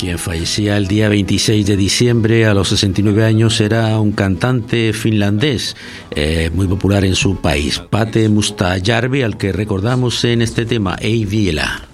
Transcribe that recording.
Quien fallecía el día 26 de diciembre a los 69 años era un cantante finlandés muy popular en su país, Pate Mustajärvi, al que recordamos en este tema, Ei vielä.